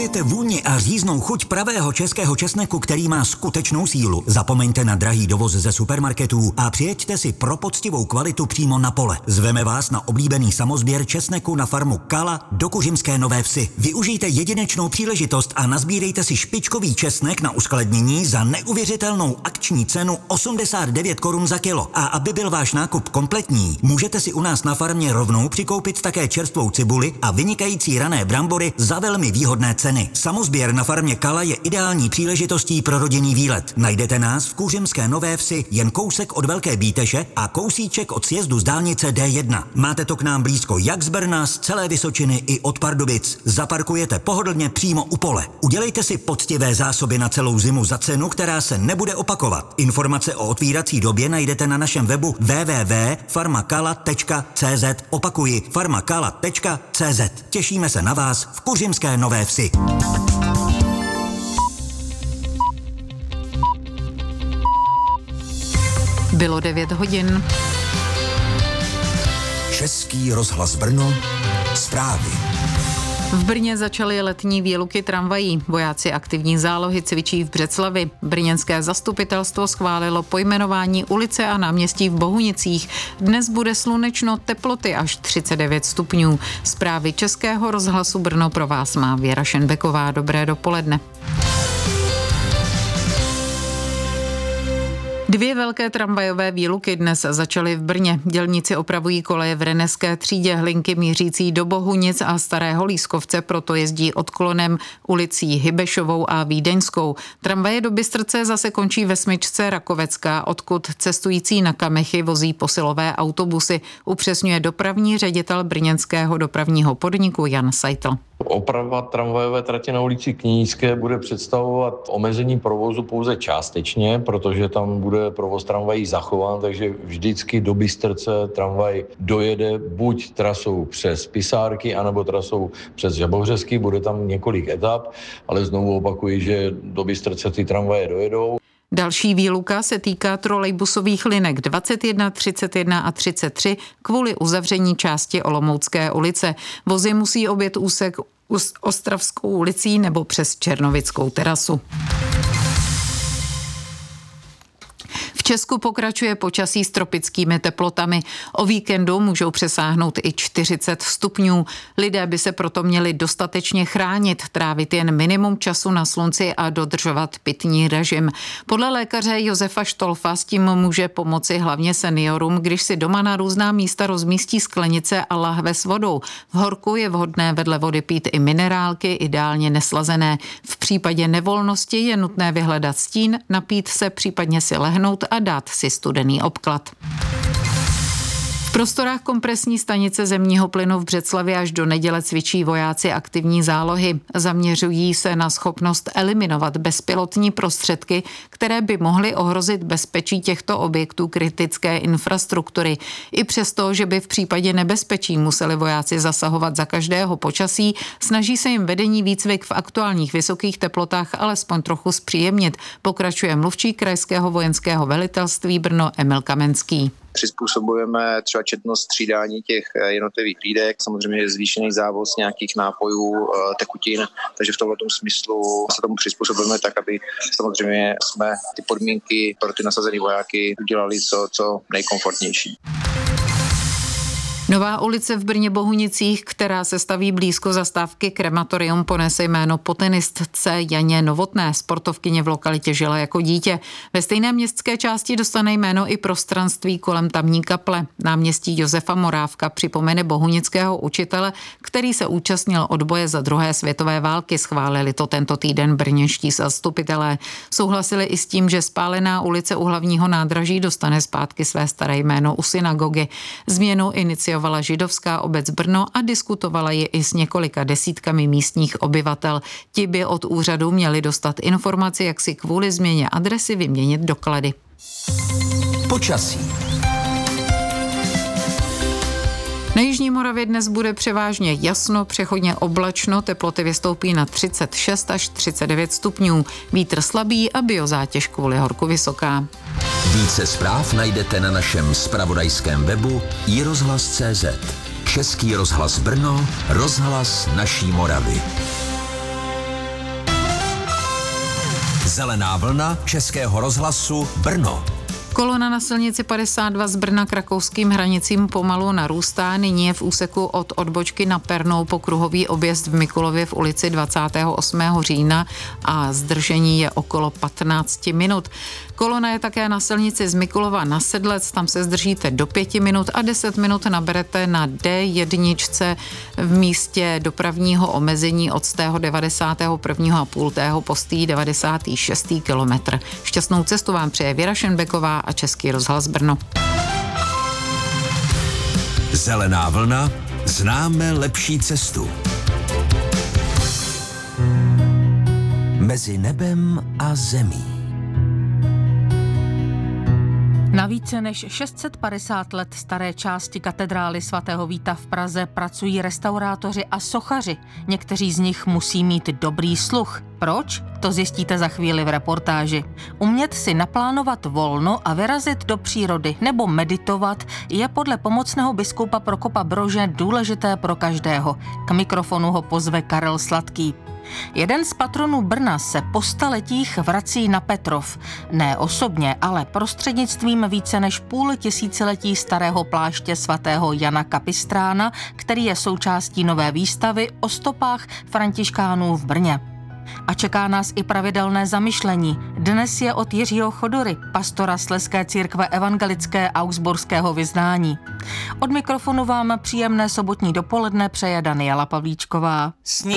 Milujete vůni a říznou chuť pravého českého česneku, který má skutečnou sílu? Zapomeňte na drahý dovoz ze supermarketů a přijeďte si pro poctivou kvalitu přímo na pole. Zveme vás na oblíbený samosběr česneku na farmu Kala do Kuřimské Nové Vsi. Využijte jedinečnou příležitost a nazbírejte si špičkový česnek na uskladnění za neuvěřitelnou akční cenu 89 korun za kilo. A aby byl váš nákup kompletní, můžete si u nás na farmě rovnou přikoupit také čerstvou cibuli a vynikající rané brambory za velmi výhodné ceny. Samosběr na farmě Kala je ideální příležitostí pro rodinný výlet. Najdete nás v Kuřimské Nové Vsi jen kousek od Velké Bíteše a kousíček od sjezdu z dálnice D1. Máte to k nám blízko jak z Brna, z celé Vysočiny i od Pardubic. Zaparkujete pohodlně přímo u pole. Udělejte si poctivé zásoby na celou zimu za cenu, která se nebude opakovat. Informace o otvírací době najdete na našem webu www.farmakala.cz. Opakuji, farmakala.cz. Těšíme se na vás v Kuřimské Nové Vsi. Bylo 9 hodin. Český rozhlas Brno, zprávy. V Brně začaly letní výluky tramvají. Vojáci aktivní zálohy cvičí v Břeclavi. Brněnské zastupitelstvo schválilo pojmenování ulice a náměstí v Bohunicích. Dnes bude slunečno, teploty až 39 stupňů. Zprávy Českého rozhlasu Brno pro vás má Věra Šenbeková. Dobré dopoledne. 2 velké tramvajové výluky dnes začaly v Brně. Dělníci opravují koleje v Renneské třídě, linky mířící do Bohunic a Starého Lískovce, proto jezdí odklonem ulicí Hybešovou a Vídeňskou. Tramvaje do Bystrce zase končí ve smyčce Rakovecká, odkud cestující na Kamechy vozí posilové autobusy, upřesňuje dopravní ředitel brněnského dopravního podniku Jan Seitl. Oprava tramvajové trati na ulici Knížské bude představovat omezení provozu pouze částečně, protože tam bude provoz tramvají zachován, takže vždycky do Bystrce tramvaj dojede buď trasou přes Pisárky, anebo trasou přes Žabovřesky, bude tam několik etap, ale znovu opakuji, že do Bystrce ty tramvaje dojedou. Další výluka se týká trolejbusových linek 21, 31 a 33 kvůli uzavření části Olomoucké ulice. Vozy musí objet úsek Ostravskou ulicí nebo přes Černovickou terasu. V Česku pokračuje počasí s tropickými teplotami. O víkendu můžou přesáhnout i 40 stupňů. Lidé by se proto měli dostatečně chránit, trávit jen minimum času na slunci a dodržovat pitný režim. Podle lékaře Josefa Štolfa s tím může pomoci hlavně seniorům, když si doma na různá místa rozmístí sklenice a lahve s vodou. V horku je vhodné vedle vody pít i minerálky, ideálně neslazené. V případě nevolnosti je nutné vyhledat stín, napít se, případně si lehnout a dát si studený obklad. V prostorách kompresní stanice zemního plynu v Břeclavi až do neděle cvičí vojáci aktivní zálohy. Zaměřují se na schopnost eliminovat bezpilotní prostředky, které by mohly ohrozit bezpečí těchto objektů kritické infrastruktury. I přesto, že by v případě nebezpečí museli vojáci zasahovat za každého počasí, snaží se jim vedení výcvik v aktuálních vysokých teplotách alespoň trochu zpříjemnit, pokračuje mluvčí krajského vojenského velitelství Brno Emil Kamenský. Přizpůsobujeme třeba četnost střídání těch jednotlivých hlídek, samozřejmě je zvýšený závoz nějakých nápojů, tekutin, takže v tomto smyslu se tomu přizpůsobujeme tak, aby samozřejmě jsme ty podmínky pro ty nasazené vojáky udělali co nejkomfortnější. Nová ulice v Brně Bohunicích, která se staví blízko zastávky krematorium, ponese jméno po tenistce Janě Novotné. Sportovkyně v lokalitě žila jako dítě. Ve stejné městské části dostane jméno i prostranství kolem tamní kaple. Náměstí Josefa Morávka připomene bohunického učitele, který se účastnil odboje za druhé světové války. Schválili to tento týden brněnští zastupitelé. Souhlasili i s tím, že spálená ulice u hlavního nádraží dostane zpátky své staré jméno u synagogy. Změnu iniciovala židovská obec Brno a diskutovala ji i s několika desítkami místních obyvatel. Ti by od úřadu měli dostat informaci, jak si kvůli změně adresy vyměnit doklady. Počasí. Na jižní Moravě dnes bude převážně jasno, přechodně oblačno, teploty vystoupí na 36 až 39 stupňů. Vítr slabý a biozátěž kvůli horku vysoká. Více zpráv najdete na našem zpravodajském webu iRozhlas.cz. Český rozhlas Brno, rozhlas naší Moravy. Zelená vlna Českého rozhlasu Brno. Kolona na silnici 52 z Brna k rakouským hranicím pomalu narůstá. Nyní je v úseku od odbočky na Pernou po kruhový objezd v Mikulově v ulici 28. října a zdržení je okolo 15 minut. Kolona je také na silnici z Mikulova na Sedlec, tam se zdržíte do 5 minut a 10 minut naberete na D1 v místě dopravního omezení od 91. a půl po 96. kilometr. Šťastnou cestu vám přeje Věra Šenbeková a Český rozhlas Brno. Zelená vlna, známe lepší cestu. Mezi nebem a zemí. Na více než 650 let staré části katedrály svatého Víta v Praze pracují restaurátoři a sochaři. Někteří z nich musí mít dobrý sluch. Proč? To zjistíte za chvíli v reportáži. Umět si naplánovat volno a vyrazit do přírody nebo meditovat je podle pomocného biskupa Prokopa Brože důležité pro každého. K mikrofonu ho pozve Karel Sladký. Jeden z patronů Brna se po staletích vrací na Petrov. Ne osobně, ale prostřednictvím více než půl tisíciletí starého pláště svatého Jana Kapistrána, který je součástí nové výstavy o stopách františkánů v Brně. A čeká nás i pravidelné zamyšlení. Dnes je od Jiřího Chodory, pastora Slezské církve evangelické augsburského vyznání. Od mikrofonu vám příjemné sobotní dopoledne přeje Daniela Pavlíčková.